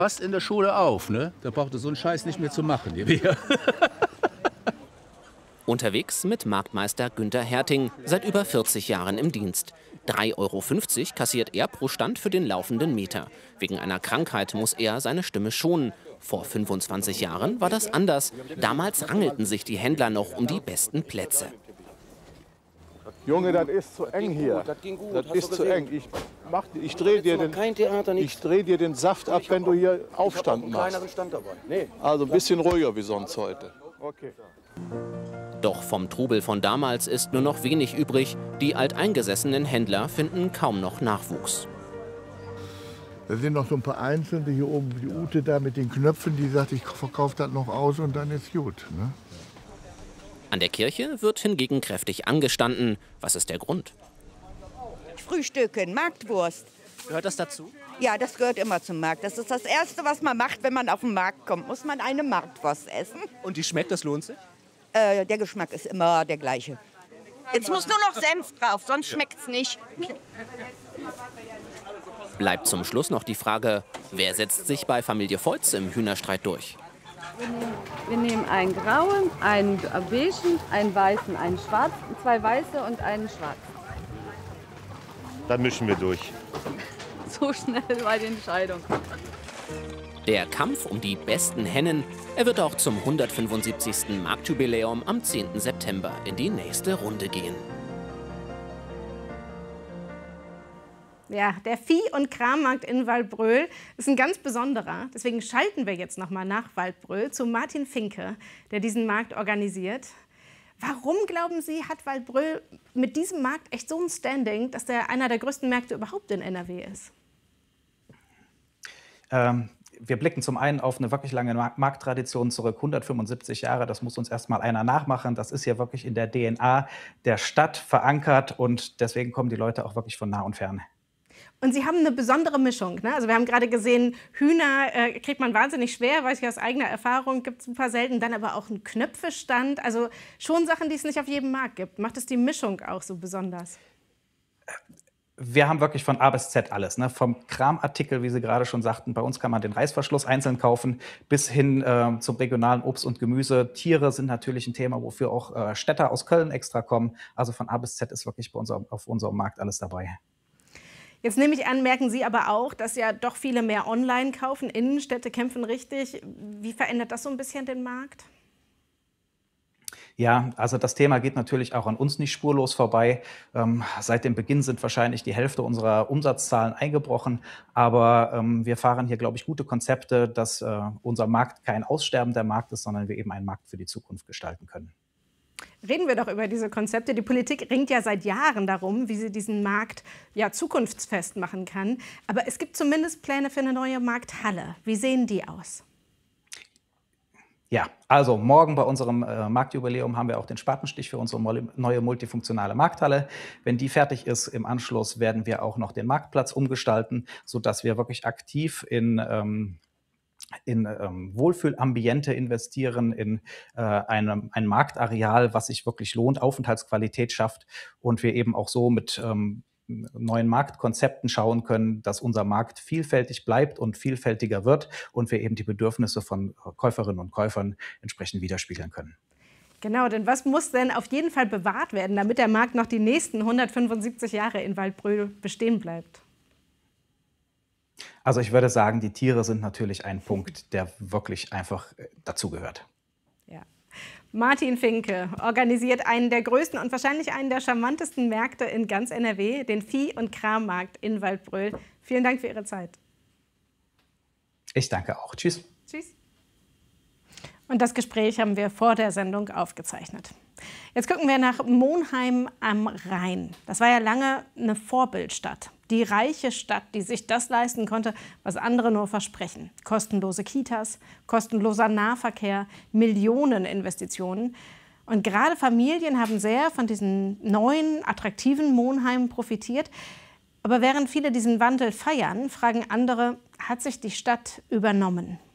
Passt in der Schule auf, ne? Da braucht ihr so einen Scheiß nicht mehr zu machen. Hier. Unterwegs mit Marktmeister Günter Herting, seit über 40 Jahren im Dienst. 3,50 € kassiert er pro Stand für den laufenden Meter. Wegen einer Krankheit muss er seine Stimme schonen. Vor 25 Jahren war das anders. Damals rangelten sich die Händler noch um die besten Plätze. Junge, das ist zu eng hier. Das ging gut. Das ist zu eng. Ich drehe dir den Saft ab, wenn du hier Aufstand machst. Also ein bisschen ruhiger wie sonst heute. Okay. Doch vom Trubel von damals ist nur noch wenig übrig. Die alteingesessenen Händler finden kaum noch Nachwuchs. Da sind noch so ein paar Einzelne, hier oben die Ute da mit den Knöpfen, die sagt, ich verkaufe das noch aus und dann ist gut. Ne? An der Kirche wird hingegen kräftig angestanden. Was ist der Grund? Frühstücken, Marktwurst. Gehört das dazu? Ja, das gehört immer zum Markt. Das ist das Erste, was man macht, wenn man auf den Markt kommt. Muss man eine Marktwurst essen. Und die schmeckt, das lohnt sich? Der Geschmack ist immer der gleiche. Jetzt muss nur noch Senf drauf, sonst schmeckt's nicht. Bleibt zum Schluss noch die Frage, wer setzt sich bei Familie Volz im Hühnerstreit durch? Wir nehmen einen grauen, einen beigen, einen weißen, einen schwarzen, zwei weiße und einen schwarzen. Dann mischen wir durch. So schnell bei der Entscheidung. Der Kampf um die besten Hennen, er wird auch zum 175. Marktjubiläum am 10. September in die nächste Runde gehen. Ja, der Vieh- und Krammarkt in Waldbröl ist ein ganz besonderer. Deswegen schalten wir jetzt noch mal nach Waldbröl zu Martin Finke, der diesen Markt organisiert. Warum, glauben Sie, hat Waldbröl mit diesem Markt echt so ein Standing, dass der einer der größten Märkte überhaupt in NRW ist? Wir blicken zum einen auf eine wirklich lange Markttradition zurück, 175 Jahre. Das muss uns erst mal einer nachmachen. Das ist ja wirklich in der DNA der Stadt verankert und deswegen kommen die Leute auch wirklich von nah und fern. Und Sie haben eine besondere Mischung, ne? Also wir haben gerade gesehen, Hühner kriegt man wahnsinnig schwer, weiß ich aus eigener Erfahrung, gibt es super selten. Dann aber auch einen Knöpfestand, also schon Sachen, die es nicht auf jedem Markt gibt. Macht es die Mischung auch so besonders? Wir haben wirklich von A bis Z alles, ne? Vom Kramartikel, wie Sie gerade schon sagten, bei uns kann man den Reißverschluss einzeln kaufen, bis hin zum regionalen Obst und Gemüse. Tiere sind natürlich ein Thema, wofür auch Städter aus Köln extra kommen. Also von A bis Z ist wirklich auf unserem Markt alles dabei. Jetzt nehme ich an, merken Sie aber auch, dass ja doch viele mehr online kaufen. Innenstädte kämpfen richtig. Wie verändert das so ein bisschen den Markt? Ja, also das Thema geht natürlich auch an uns nicht spurlos vorbei. Seit dem Beginn sind wahrscheinlich die Hälfte unserer Umsatzzahlen eingebrochen. Aber wir fahren hier, glaube ich, gute Konzepte, dass unser Markt kein aussterbender Markt ist, sondern wir eben einen Markt für die Zukunft gestalten können. Reden wir doch über diese Konzepte. Die Politik ringt ja seit Jahren darum, wie sie diesen Markt ja zukunftsfest machen kann. Aber es gibt zumindest Pläne für eine neue Markthalle. Wie sehen die aus? Ja, also morgen bei unserem Marktjubiläum haben wir auch den Spatenstich für unsere neue multifunktionale Markthalle. Wenn die fertig ist, im Anschluss werden wir auch noch den Marktplatz umgestalten, sodass wir wirklich aktiv in Wohlfühlambiente investieren, in ein Marktareal, was sich wirklich lohnt, Aufenthaltsqualität schafft und wir eben auch so mit neuen Marktkonzepten schauen können, dass unser Markt vielfältig bleibt und vielfältiger wird und wir eben die Bedürfnisse von Käuferinnen und Käufern entsprechend widerspiegeln können. Genau, denn was muss denn auf jeden Fall bewahrt werden, damit der Markt noch die nächsten 175 Jahre in Waldbröl bestehen bleibt? Also ich würde sagen, die Tiere sind natürlich ein Punkt, der wirklich einfach dazugehört. Ja. Martin Finke organisiert einen der größten und wahrscheinlich einen der charmantesten Märkte in ganz NRW, den Vieh- und Krammarkt in Waldbröl. Vielen Dank für Ihre Zeit. Ich danke auch. Tschüss. Tschüss. Und das Gespräch haben wir vor der Sendung aufgezeichnet. Jetzt gucken wir nach Monheim am Rhein. Das war ja lange eine Vorbildstadt. Die reiche Stadt, die sich das leisten konnte, was andere nur versprechen. Kostenlose Kitas, kostenloser Nahverkehr, Millioneninvestitionen. Und gerade Familien haben sehr von diesen neuen, attraktiven Monheim profitiert. Aber während viele diesen Wandel feiern, fragen andere, hat sich die Stadt übernommen?